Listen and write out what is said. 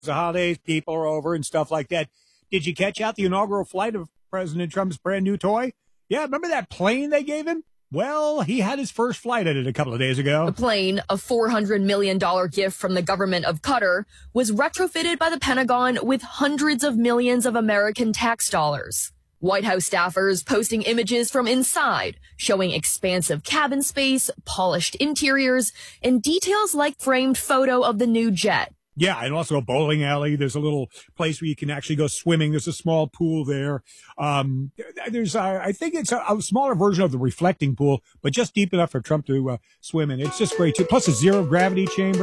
the holidays, people are over and stuff like that. Did you catch out the inaugural flight of President Trump's brand new toy? Yeah, remember that plane they gave him? Well, he had his first flight at it a couple of days ago. The plane, a $400 million gift from the government of Qatar, was retrofitted by the Pentagon with hundreds of millions of American tax dollars. White House staffers posting images from inside, showing expansive cabin space, polished interiors, and details like framed photo of the new jet. Yeah, and also a bowling alley. There's a little place where you can actually go swimming. There's a small pool there. There's, I think it's a smaller version of the reflecting pool, but just deep enough for Trump to swim in. It's just great too. Plus a zero gravity chamber.